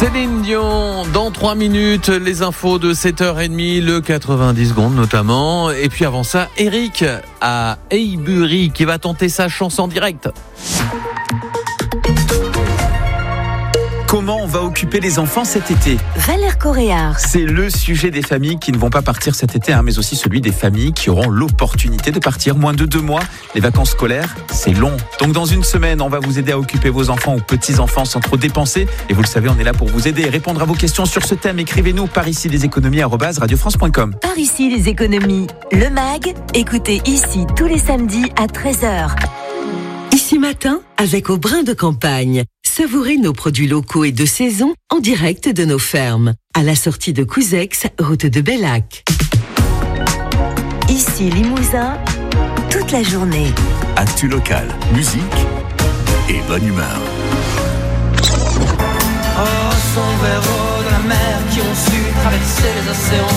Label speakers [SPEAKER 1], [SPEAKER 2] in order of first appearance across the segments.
[SPEAKER 1] Céline Dion, dans 3 minutes, les infos de 7h30, le 90 secondes notamment. Et puis avant ça, Eric à Eyburie qui va tenter sa chance en direct.
[SPEAKER 2] Comment on va occuper les enfants cet été ?
[SPEAKER 3] Valère Coréard.
[SPEAKER 2] C'est le sujet des familles qui ne vont pas partir cet été, mais aussi celui des familles qui auront l'opportunité de partir moins de 2 mois. Les vacances scolaires, c'est long. Donc dans une semaine, on va vous aider à occuper vos enfants ou petits-enfants sans trop dépenser. Et vous le savez, on est là pour vous aider et répondre à vos questions sur ce thème. Écrivez-nous par ici les économies @radiofrance.com.
[SPEAKER 3] Par ici les économies. Le MAG, écoutez ici tous les samedis à 13h.
[SPEAKER 4] Ici matin, avec Au Brin de Campagne. Savourez nos produits locaux et de saison en direct de nos fermes. À la sortie de Couzex, route de Bellac.
[SPEAKER 3] Ici Limousin, toute la journée.
[SPEAKER 5] Actu local, musique et bonne humeur.
[SPEAKER 6] Oh, son héros de la mer qui ont su traverser les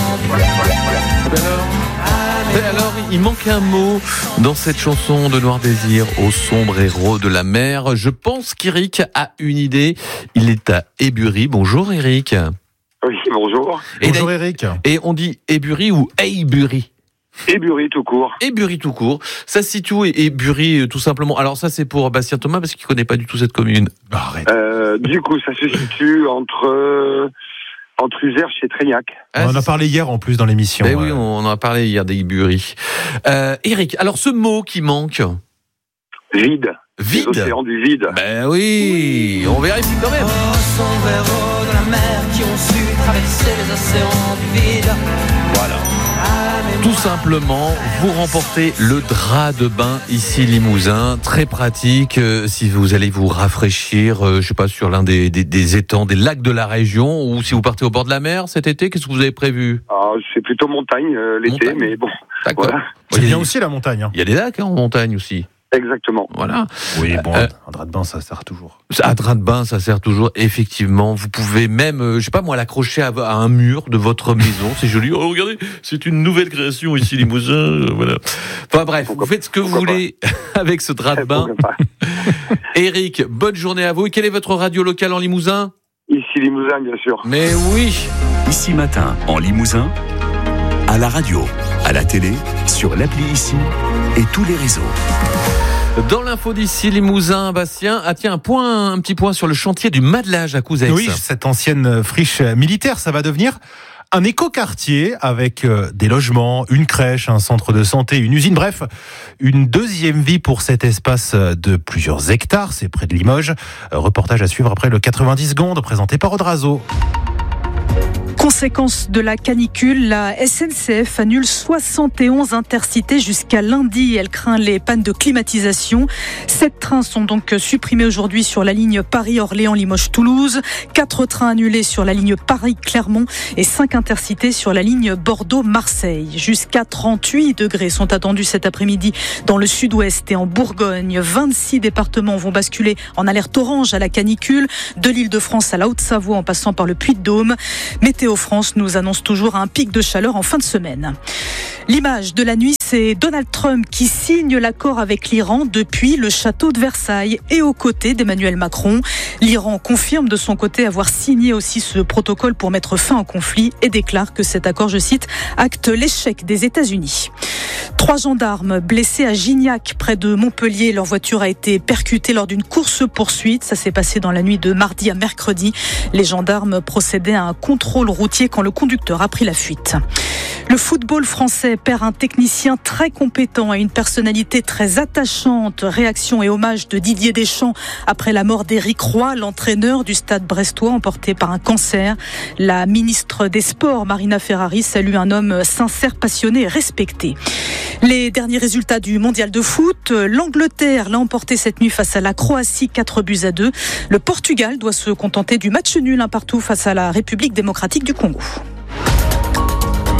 [SPEAKER 6] océans.
[SPEAKER 1] Alors, il manque un mot dans cette chanson de Noir Désir, au sombre héros de la mer. Je pense qu'Éric a une idée. Il est à Eyburie. Bonjour Éric.
[SPEAKER 7] Oui, bonjour.
[SPEAKER 8] Bonjour Éric.
[SPEAKER 1] Et on dit Eyburie ou Eyburie ?
[SPEAKER 7] Eyburie tout court.
[SPEAKER 1] Eyburie tout court. Ça se situe où Eyburie tout simplement ? Alors ça c'est pour Bastien Thomas parce qu'il ne connaît pas du tout cette commune.
[SPEAKER 8] Arrête.
[SPEAKER 7] Du coup, ça se situe entre Uzerche et Trégnac.
[SPEAKER 8] On en a parlé hier en plus dans l'émission.
[SPEAKER 1] Ben oui, on en a parlé hier d'Eyburie. Éric, alors ce mot qui manque ?
[SPEAKER 7] Vide.
[SPEAKER 1] Vide.
[SPEAKER 7] L'océan du vide.
[SPEAKER 1] Ben oui, on vérifie quand même.
[SPEAKER 6] Oh, son héros de la mer qui ont su traverser les océans du vide.
[SPEAKER 1] Voilà. Tout simplement, vous remportez le drap de bain ici Limousin, très pratique si vous allez vous rafraîchir, je sais pas, sur l'un des étangs, des lacs de la région, ou si vous partez au bord de la mer cet été. Qu'est-ce que vous avez prévu ?
[SPEAKER 7] C'est plutôt montagne l'été, mais bon.
[SPEAKER 1] D'accord.
[SPEAKER 7] Voilà.
[SPEAKER 8] C'est bien aussi la montagne. Hein.
[SPEAKER 1] Il y a des lacs en montagne aussi.
[SPEAKER 7] Exactement.
[SPEAKER 1] Voilà.
[SPEAKER 8] Oui, bon, un drap de bain, ça sert toujours.
[SPEAKER 1] Un drap de bain, ça sert toujours, effectivement. Vous pouvez même, je sais pas moi, l'accrocher à un mur de votre maison. C'est joli. Oh, regardez, c'est une nouvelle création ici, Limousin. Voilà. Enfin bref, vous faites ce que vous voulez avec ce drap de bain. Éric, bonne journée à vous. Et quelle est votre radio locale en Limousin ?
[SPEAKER 7] Ici Limousin, bien sûr.
[SPEAKER 1] Mais oui.
[SPEAKER 5] Ici matin, en Limousin, à la radio, à la télé, sur l'appli Ici et tous les réseaux.
[SPEAKER 1] Dans l'info d'ici Limousin, Bastien, tiens, un petit point sur le chantier du Madelage à Couzex.
[SPEAKER 8] Oui, cette ancienne friche militaire, ça va devenir un écoquartier avec des logements, une crèche, un centre de santé, une usine, bref, une deuxième vie pour cet espace de plusieurs hectares, c'est près de Limoges. Reportage à suivre après le 90 secondes, présenté par Audrazo.
[SPEAKER 9] Conséquence de la canicule, la SNCF annule 71 intercités jusqu'à lundi. Elle craint les pannes de climatisation. 7 trains sont donc supprimés aujourd'hui sur la ligne Paris-Orléans-Limoges-Toulouse. 4 trains annulés sur la ligne Paris-Clermont et 5 intercités sur la ligne Bordeaux-Marseille. Jusqu'à 38 degrés sont attendus cet après-midi dans le sud-ouest et en Bourgogne. 26 départements vont basculer en alerte orange à la canicule, de l'Île-de-France à la Haute-Savoie en passant par le Puy-de-Dôme. Météo France nous annonce toujours un pic de chaleur en fin de semaine. L'image de la nuit, c'est Donald Trump qui signe l'accord avec l'Iran depuis le château de Versailles et aux côtés d'Emmanuel Macron. L'Iran confirme de son côté avoir signé aussi ce protocole pour mettre fin au conflit et déclare que cet accord, je cite, acte l'échec des États-Unis. 3 gendarmes blessés à Gignac, près de Montpellier. Leur voiture a été percutée lors d'une course-poursuite. Ça s'est passé dans la nuit de mardi à mercredi. Les gendarmes procédaient à un contrôle routier quand le conducteur a pris la fuite. Le football français perd un technicien très compétent et une personnalité très attachante. Réaction et hommage de Didier Deschamps après la mort d'Éric Roy, l'entraîneur du Stade brestois emporté par un cancer. La ministre des Sports, Marina Ferrari, salue un homme sincère, passionné et respecté. Les derniers résultats du mondial de foot. L'Angleterre l'a emporté cette nuit face à la Croatie, 4-2. Le Portugal doit se contenter du match nul 1-1 face à la République démocratique du Congo.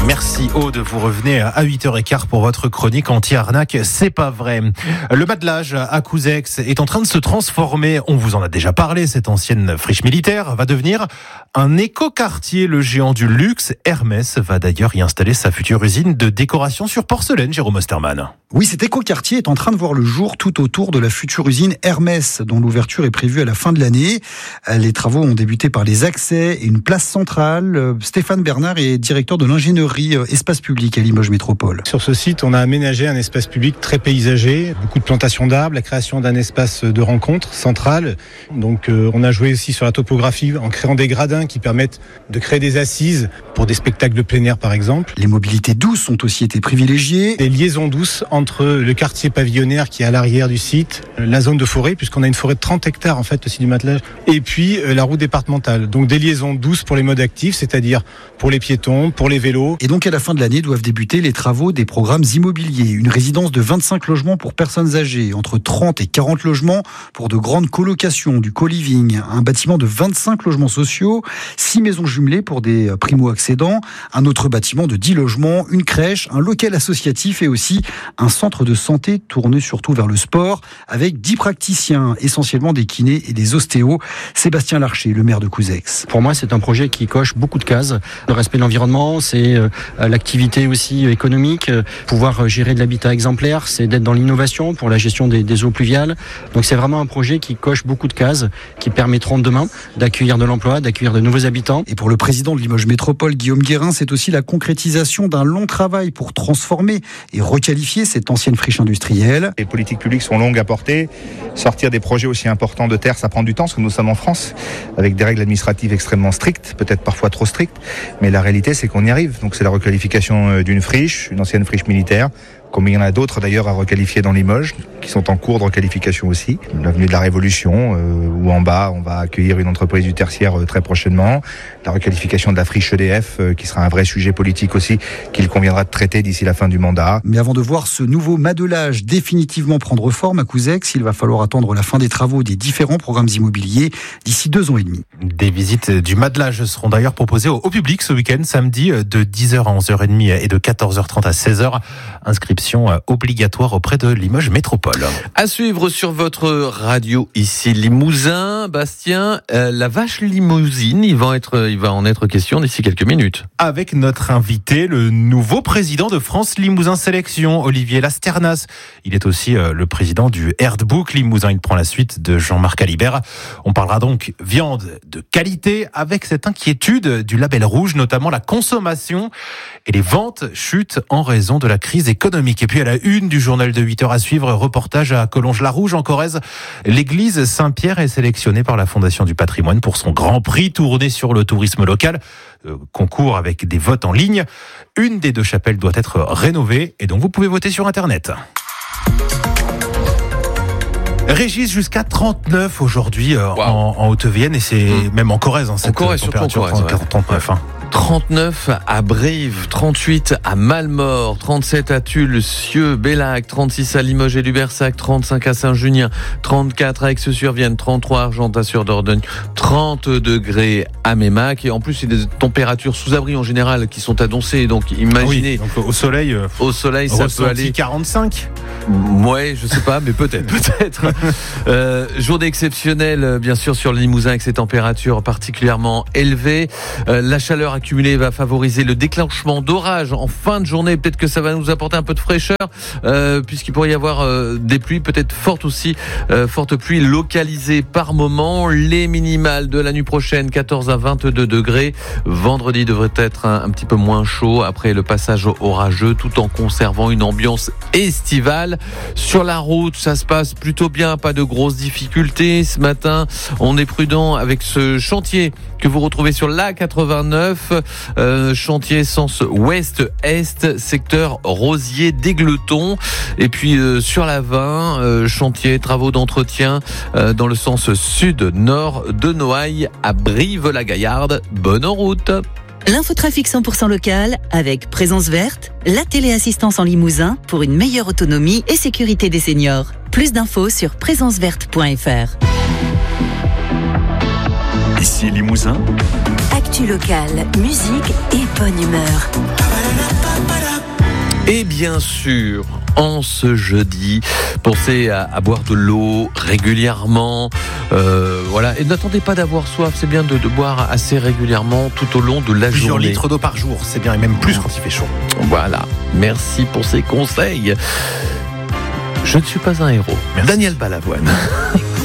[SPEAKER 8] Merci Aude, vous revenez à 8h15 pour votre chronique anti-arnaque, c'est pas vrai. Le Madelage à Couzex est en train de se transformer, on vous en a déjà parlé, cette ancienne friche militaire va devenir un écoquartier. Le géant du luxe, Hermès, va d'ailleurs y installer sa future usine de décoration sur porcelaine, Jérôme Osterman.
[SPEAKER 10] Oui, cet écoquartier est en train de voir le jour tout autour de la future usine Hermès, dont l'ouverture est prévue à la fin de l'année. Les travaux ont débuté par les accès et une place centrale. Stéphane Bernard est directeur de l'ingénierie espace public à Limoges Métropole.
[SPEAKER 11] Sur ce site, on a aménagé un espace public très paysager, beaucoup de plantations d'arbres, la création d'un espace de rencontre central. Donc on a joué aussi sur la topographie en créant des gradins qui permettent de créer des assises pour des spectacles de plein air par exemple.
[SPEAKER 10] Les mobilités douces ont aussi été privilégiées.
[SPEAKER 11] Des liaisons douces entre le quartier pavillonnaire qui est à l'arrière du site, la zone de forêt, puisqu'on a une forêt de 30 hectares en fait aussi du Madelage, et puis la route départementale. Donc des liaisons douces pour les modes actifs, c'est-à-dire pour les piétons, pour les vélos.
[SPEAKER 10] Et donc à la fin de l'année doivent débuter les travaux des programmes immobiliers. Une résidence de 25 logements pour personnes âgées, entre 30 et 40 logements pour de grandes colocations, du co-living, un bâtiment de 25 logements sociaux, 6 maisons jumelées pour des primo-accédants, un autre bâtiment de 10 logements, une crèche, un local associatif et aussi un centre de santé tourné surtout vers le sport avec 10 praticiens, essentiellement des kinés et des ostéos. Sébastien Larcher, le maire de Couzex.
[SPEAKER 12] Pour moi, c'est un projet qui coche beaucoup de cases. Le respect de l'environnement, c'est l'activité aussi économique, pouvoir gérer de l'habitat exemplaire, c'est d'être dans l'innovation pour la gestion des eaux pluviales. Donc c'est vraiment un projet qui coche beaucoup de cases, qui permettront demain d'accueillir de l'emploi, d'accueillir de nouveaux habitants.
[SPEAKER 10] Et pour le président de Limoges Métropole, Guillaume Guérin, c'est aussi la concrétisation d'un long travail pour transformer et requalifier cette ancienne friche industrielle.
[SPEAKER 13] Les politiques publiques sont longues à porter. Sortir des projets aussi importants de terre, ça prend du temps, parce que nous sommes en France, avec des règles administratives extrêmement strictes, peut-être parfois trop strictes, mais la réalité c'est qu'on y arrive. Donc c'est la requalification d'une friche, une ancienne friche militaire, comme il y en a d'autres d'ailleurs à requalifier dans Limoges, qui sont en cours de requalification aussi. L'avenue de la Révolution, où en bas on va accueillir une entreprise du tertiaire très prochainement. La requalification de la friche EDF, qui sera un vrai sujet politique aussi, qu'il conviendra de traiter d'ici la fin du mandat.
[SPEAKER 10] Mais avant de voir ce nouveau Madelage définitivement prendre forme à Couzex, il va falloir attendre la fin des travaux des différents programmes immobiliers d'ici 2 ans et demi.
[SPEAKER 8] Des visites du Madelage seront d'ailleurs proposées au public ce week-end, samedi, de 10h à 11h30 et de 14h30 à 16h. Inscription obligatoire auprès de Limoges Métropole.
[SPEAKER 1] À suivre sur votre radio ici Limousin, Bastien, la vache limousine, il va en être question d'ici quelques minutes.
[SPEAKER 8] Avec notre invité, le nouveau président de France Limousin Sélection, Olivier Lasternas. Il est aussi le président du Herdbook Limousin. Il prend la suite de Jean-Marc Alibert. On parlera donc viande de qualité avec cette inquiétude du label rouge, notamment la consommation et les ventes chutent en raison de la crise économique. Et puis à la une du journal de 8h à suivre, reportage à Collonges-la-Rouge en Corrèze. L'église Saint-Pierre est sélectionnée par la Fondation du Patrimoine pour son grand prix tourné sur le tourisme local. Concours avec des votes en ligne. Une des 2 chapelles doit être rénovée et donc vous pouvez voter sur Internet. Régis, jusqu'à 39 aujourd'hui en Haute-Vienne et c'est même en Corrèze. Cette température, 39.
[SPEAKER 1] 39 à Brive, 38 à Malmort, 37 à Tulle, Cieux, Bellac, 36 à Limoges et Lubersac, 35 à Saint-Junien, 34 à Aix-sur-Vienne, 33 à Argentat-sur-Dordogne, 30 degrés à Mémac. Et en plus, c'est des températures sous abri en général qui sont annoncées. Donc imaginez.
[SPEAKER 8] Oui, donc au soleil,
[SPEAKER 1] ça peut aller
[SPEAKER 8] 45.
[SPEAKER 1] Ouais, je sais pas, mais peut-être. Journée exceptionnelle, bien sûr, sur le Limousin avec ces températures particulièrement élevées. La chaleur accumulée va favoriser le déclenchement d'orages en fin de journée. Peut-être que ça va nous apporter un peu de fraîcheur, puisqu'il pourrait y avoir des pluies, peut-être fortes pluies localisées par moment. Les minimales de la nuit prochaine, 14 à 22 degrés. Vendredi devrait être un petit peu moins chaud après le passage orageux, tout en conservant une ambiance estivale. Sur la route, ça se passe plutôt bien, pas de grosses difficultés. Ce matin, on est prudent avec ce chantier que vous retrouvez sur l'A89, chantier sens ouest-est, secteur Rosier d'Égleton. Et puis sur la 20, chantier travaux d'entretien dans le sens sud-nord de Noailles à Brive-la-Gaillarde. Bonne route.
[SPEAKER 3] L'infotrafic 100% local avec Présence Verte, la téléassistance en Limousin pour une meilleure autonomie et sécurité des seniors. Plus d'infos sur présenceverte.fr.
[SPEAKER 5] Ici Ici Limousin.
[SPEAKER 4] Actu locale, musique et bonne humeur.
[SPEAKER 1] Et bien sûr, en ce jeudi, pensez à boire de l'eau régulièrement. Voilà. Et n'attendez pas d'avoir soif, c'est bien de boire assez régulièrement tout au long de la
[SPEAKER 8] Plusieurs
[SPEAKER 1] journée.
[SPEAKER 8] litres d'eau par jour, c'est bien, et même plus quand il fait chaud.
[SPEAKER 1] Voilà, merci pour ces conseils. Je ne suis pas un héros.
[SPEAKER 8] Merci.
[SPEAKER 1] Daniel Balavoine.